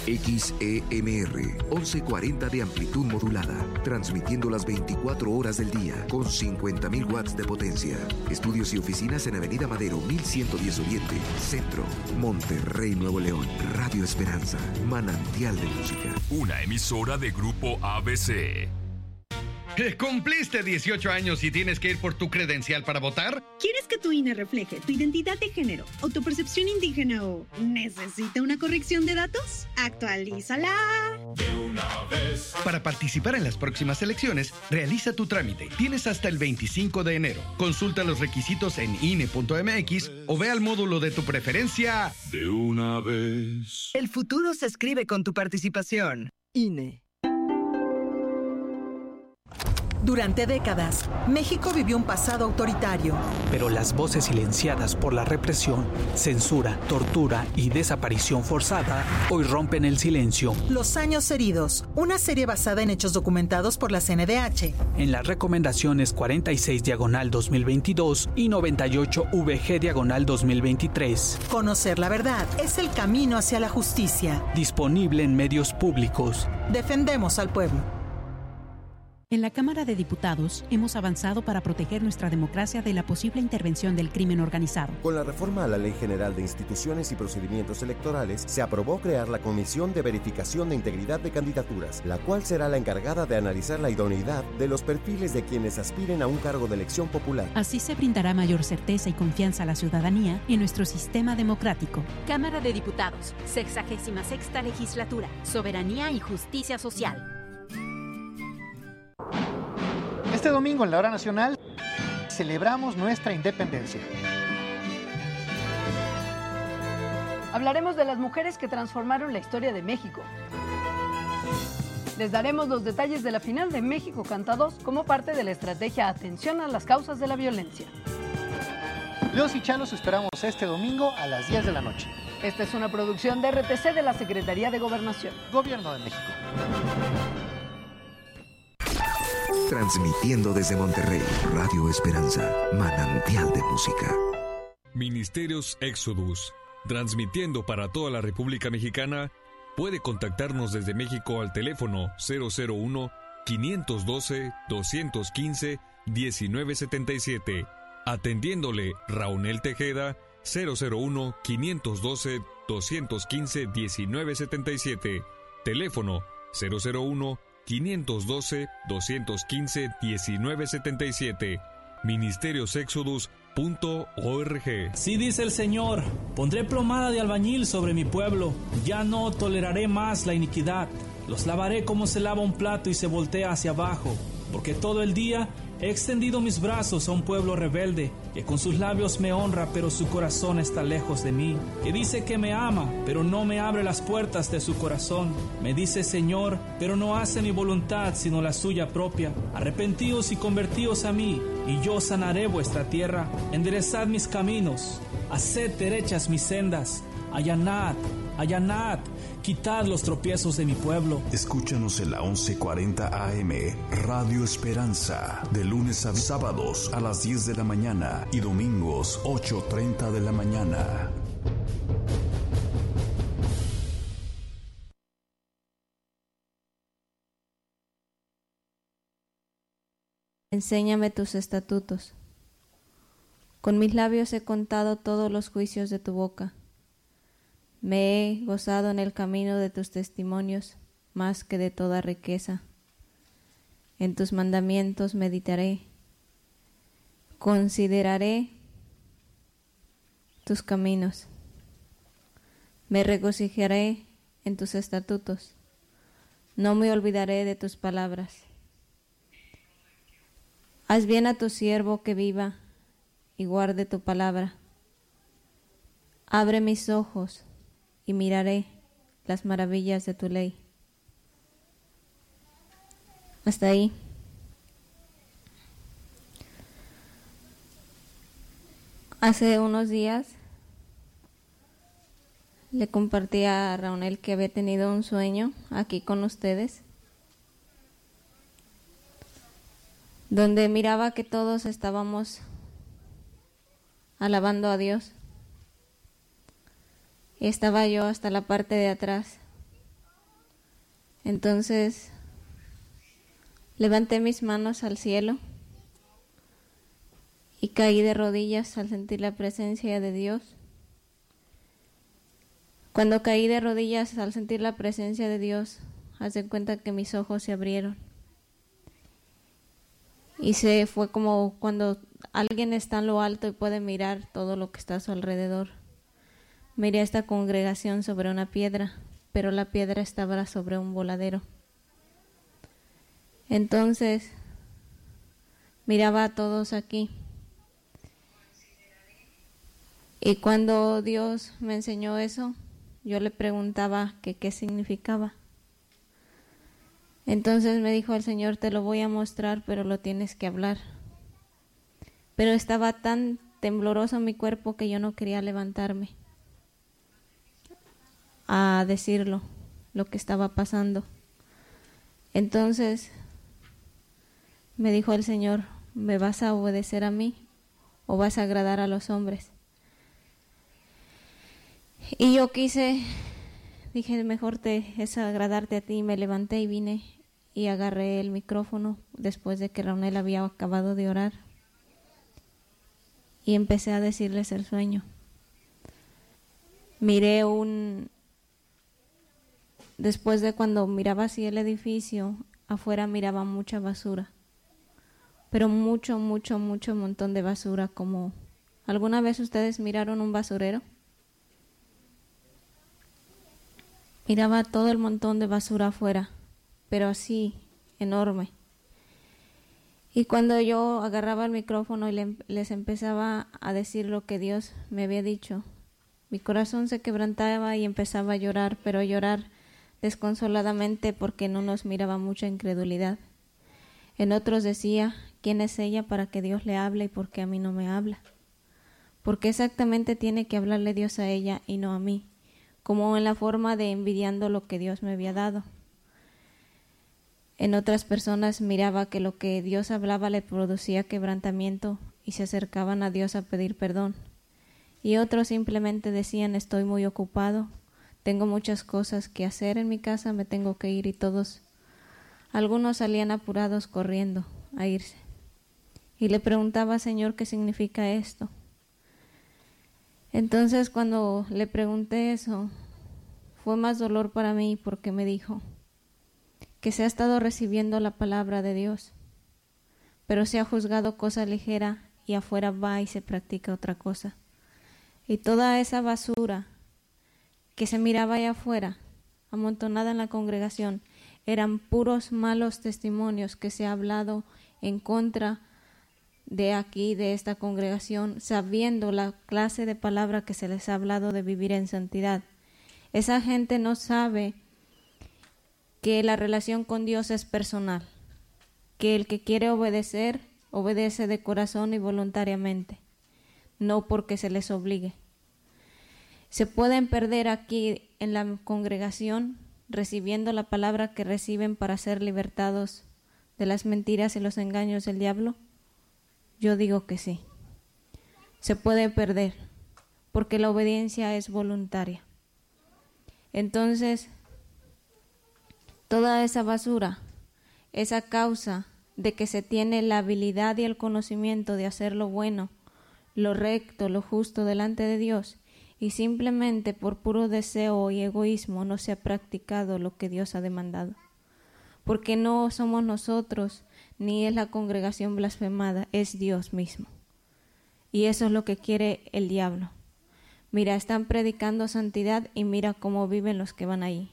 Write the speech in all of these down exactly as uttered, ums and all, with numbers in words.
X E M R, once cuarenta de amplitud modulada, transmitiendo las veinticuatro horas del día con cincuenta mil watts de potencia. Estudios y oficinas en Avenida Madero mil ciento diez Oriente, Centro, Monterrey, Nuevo León. Radio Esperanza, manantial de música. Una emisora de Grupo A B C. ¿Cumpliste dieciocho años y tienes que ir por tu credencial para votar? ¿Quieres que tu I N E refleje tu identidad de género o tu percepción indígena o necesita una corrección de datos? ¡Actualízala! De una vez. Para participar en las próximas elecciones, realiza tu trámite. Tienes hasta el veinticinco de enero. Consulta los requisitos en I N E punto M X o ve al módulo de tu preferencia. De una vez. El futuro se escribe con tu participación. I N E. Durante décadas, México vivió un pasado autoritario. Pero las voces silenciadas por la represión, censura, tortura y desaparición forzada hoy rompen el silencio. Los años heridos, una serie basada en hechos documentados por la C N D H. En las recomendaciones cuarenta y seis diagonal dos mil veintidós y noventa y ocho V G diagonal dos mil veintitrés. Conocer la verdad es el camino hacia la justicia. Disponible en medios públicos. Defendemos al pueblo. En la Cámara de Diputados hemos avanzado para proteger nuestra democracia de la posible intervención del crimen organizado. Con la reforma a la Ley General de Instituciones y Procedimientos Electorales, se aprobó crear la Comisión de Verificación de Integridad de Candidaturas, la cual será la encargada de analizar la idoneidad de los perfiles de quienes aspiren a un cargo de elección popular. Así se brindará mayor certeza y confianza a la ciudadanía en nuestro sistema democrático. Cámara de Diputados, sexagésima sexta legislatura, soberanía y justicia social. Este domingo en la Hora Nacional celebramos nuestra independencia. Hablaremos de las mujeres que transformaron la historia de México. Les daremos los detalles de la final de México Canta dos como parte de la estrategia Atención a las causas de la violencia. Los y Chalos esperamos este domingo a las diez de la noche. Esta es una producción de R T C de la Secretaría de Gobernación. Gobierno de México. Transmitiendo desde Monterrey, Radio Esperanza, manantial de música. Ministerios Exodus, transmitiendo para toda la República Mexicana. Puede contactarnos desde México al teléfono cero cero uno, quinientos doce, doscientos quince, diecinueve setenta y siete. Atendiéndole Raúl Tejeda, cero cero uno, quinientos doce, doscientos quince, diecinueve setenta y siete. Teléfono cero cero uno, quinientos doce, doscientos quince, diecinueve setenta y siete. ministerios exodus punto org. Sí dice el Señor, pondré plomada de albañil sobre mi pueblo, ya no toleraré más la iniquidad, los lavaré como se lava un plato y se voltea hacia abajo, porque todo el día he extendido mis brazos a un pueblo rebelde, que con sus labios me honra, pero su corazón está lejos de mí, que dice que me ama, pero no me abre las puertas de su corazón. Me dice Señor, pero no hace mi voluntad, sino la suya propia. Arrepentíos y convertíos a mí, y yo sanaré vuestra tierra. Enderezad mis caminos, haced derechas mis sendas, allanad, allanad, quitad los tropiezos de mi pueblo. Escúchanos en la once cuarenta A M, Radio Esperanza, de lunes a sábados a las diez de la mañana y domingos ocho treinta de la mañana. Enséñame tus estatutos. Con mis labios he contado todos los juicios de tu boca. Me he gozado en el camino de tus testimonios más que de toda riqueza. En tus mandamientos meditaré, consideraré tus caminos. Me regocijaré en tus estatutos, no me olvidaré de tus palabras. Haz bien a tu siervo que viva y guarde tu palabra. Abre mis ojos y miraré las maravillas de tu ley. Hasta ahí. Hace unos días le compartí a Raúl que había tenido un sueño aquí con ustedes, donde miraba que todos estábamos alabando a Dios. Y estaba yo hasta la parte de atrás, Entonces levanté mis manos al cielo y caí de rodillas al sentir la presencia de Dios. Cuando caí de rodillas al sentir la presencia de Dios, haz de cuenta que mis ojos se abrieron. Y se fue como cuando alguien está en lo alto y puede mirar todo lo que está a su alrededor. Miré a esta congregación sobre una piedra, pero la piedra estaba sobre un voladero. Entonces miraba a todos aquí. Y cuando Dios me enseñó eso, yo le preguntaba que qué significaba. Entonces me dijo el Señor, te lo voy a mostrar, pero lo tienes que hablar. Pero estaba tan tembloroso mi cuerpo que yo no quería levantarme a decirlo, lo que estaba pasando. Entonces me dijo el Señor, ¿me vas a obedecer a mí o vas a agradar a los hombres? Y yo quise, dije, mejor te es agradarte a ti. Me levanté y vine y agarré el micrófono después de que Raunel había acabado de orar y empecé a decirles el sueño. Miré un... Después de cuando miraba así el edificio, afuera miraba mucha basura, pero mucho, mucho, mucho montón de basura. Como ¿alguna vez ustedes miraron un basurero? Miraba todo el montón de basura afuera, pero así, enorme. Y cuando yo agarraba el micrófono y le, les empezaba a decir lo que Dios me había dicho, mi corazón se quebrantaba y empezaba a llorar, pero a llorar desconsoladamente porque no nos miraba mucha incredulidad. En otros decía, ¿quién es ella para que Dios le hable y por qué a mí no me habla? Porque exactamente tiene que hablarle Dios a ella y no a mí, como en la forma de envidiando lo que Dios me había dado. En otras personas miraba que lo que Dios hablaba le producía quebrantamiento y se acercaban a Dios a pedir perdón. Y otros simplemente decían, estoy muy ocupado, tengo muchas cosas que hacer en mi casa, me tengo que ir. Y todos, algunos salían apurados corriendo a irse. Y le preguntaba, Señor, ¿qué significa esto? Entonces cuando le pregunté eso, fue más dolor para mí porque me dijo que se ha estado recibiendo la palabra de Dios, pero se ha juzgado cosa ligera y afuera va y se practica otra cosa. Y toda esa basura que se miraba allá afuera, amontonada en la congregación, eran puros malos testimonios que se ha hablado en contra de aquí, de esta congregación, sabiendo la clase de palabra que se les ha hablado de vivir en santidad. Esa gente no sabe que la relación con Dios es personal, que el que quiere obedecer, obedece de corazón y voluntariamente, no porque se les obligue. Se pueden perder aquí en la congregación recibiendo la palabra que reciben para ser libertados de las mentiras y los engaños del diablo. Yo digo que sí. Se puede perder porque la obediencia es voluntaria. Entonces, toda esa basura es a causa de que se tiene la habilidad y el conocimiento de hacer lo bueno, lo recto, lo justo delante de Dios, y simplemente por puro deseo y egoísmo no se ha practicado lo que Dios ha demandado. Porque no somos nosotros, ni es la congregación blasfemada, es Dios mismo. Y eso es lo que quiere el diablo. Mira, están predicando santidad y mira cómo viven los que van ahí.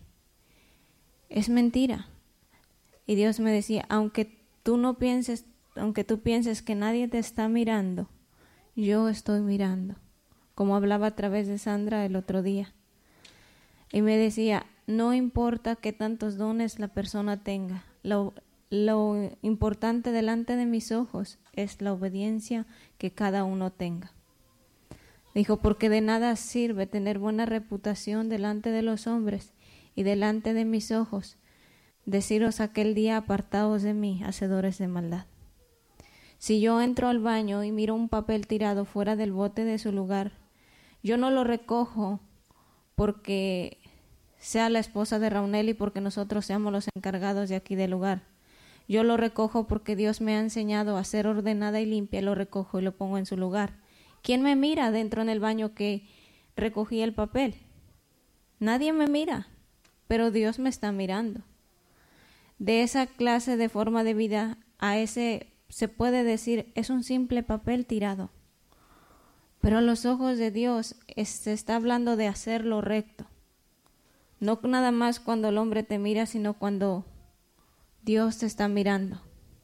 Es mentira. Y Dios me decía, aunque tú no pienses, aunque tú pienses que nadie te está mirando, yo estoy mirando. Como hablaba a través de Sandra el otro día. Y me decía, no importa qué tantos dones la persona tenga, lo, lo importante delante de mis ojos es la obediencia que cada uno tenga. Dijo, porque de nada sirve tener buena reputación delante de los hombres y delante de mis ojos, deciros aquel día apartados de mí, hacedores de maldad. Si yo entro al baño y miro un papel tirado fuera del bote de su lugar, yo no lo recojo porque sea la esposa de Raunel y porque nosotros seamos los encargados de aquí del lugar. Yo lo recojo porque Dios me ha enseñado a ser ordenada y limpia, lo recojo y lo pongo en su lugar. ¿Quién me mira dentro en el baño que recogí el papel? Nadie me mira, pero Dios me está mirando. De esa clase de forma de vida, a ese se puede decir es un simple papel tirado. Pero a los ojos de Dios se está hablando de hacer lo recto. No nada más cuando el hombre te mira, sino cuando Dios te está mirando.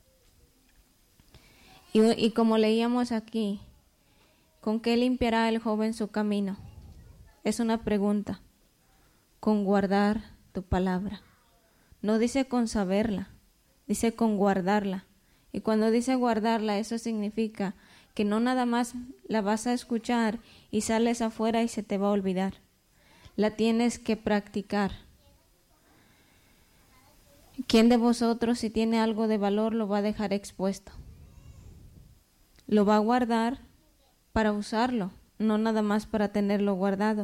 Y, y como leíamos aquí, ¿con qué limpiará el joven su camino? Es una pregunta. Con guardar tu palabra. No dice con saberla, dice con guardarla. Y cuando dice guardarla, eso significa que no nada más la vas a escuchar y sales afuera y se te va a olvidar. La tienes que practicar. ¿Quién de vosotros, si tiene algo de valor, lo va a dejar expuesto? Lo va a guardar para usarlo, no nada más para tenerlo guardado.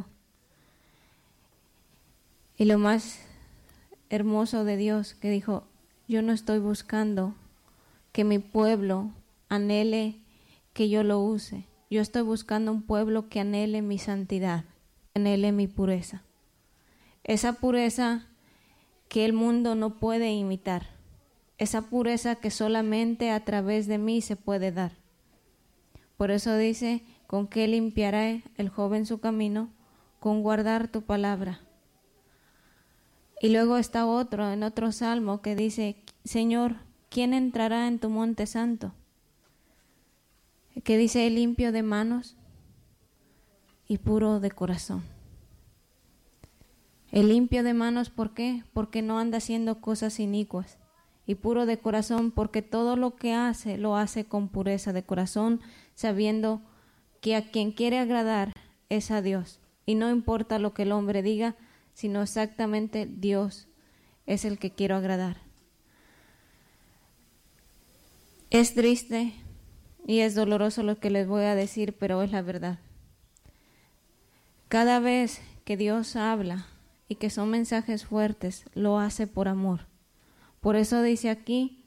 Y lo más hermoso de Dios que dijo, yo no estoy buscando que mi pueblo anhele que yo lo use. Yo estoy buscando un pueblo que anhele mi santidad, anhele mi pureza. Esa pureza que el mundo no puede imitar. Esa pureza que solamente a través de mí se puede dar. Por eso dice, ¿con qué limpiará el joven su camino? Con guardar tu palabra. Y luego está otro, en otro salmo, que dice, Señor, ¿quién entrará en tu monte santo? Que dice, limpio de manos y puro de corazón. El limpio de manos, ¿por qué? Porque no anda haciendo cosas inicuas. Y puro de corazón, porque todo lo que hace, lo hace con pureza de corazón, sabiendo que a quien quiere agradar es a Dios. Y no importa lo que el hombre diga, sino exactamente Dios es el que quiero agradar. Es triste y es doloroso lo que les voy a decir, pero es la verdad. Cada vez que Dios habla y que son mensajes fuertes, lo hace por amor. Por eso dice aquí,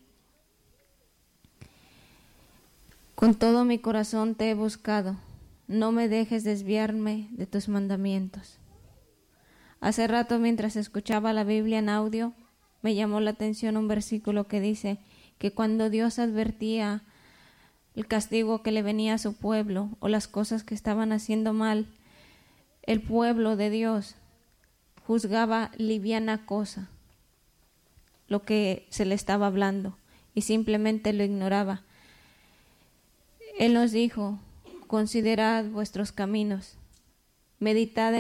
con todo mi corazón te he buscado, no me dejes desviarme de tus mandamientos. Hace rato, mientras escuchaba la Biblia en audio, me llamó la atención un versículo que dice que cuando Dios advertía el castigo que le venía a su pueblo o las cosas que estaban haciendo mal, el pueblo de Dios juzgaba liviana cosa lo que se le estaba hablando y simplemente lo ignoraba. Él nos dijo, considerad vuestros caminos, meditad en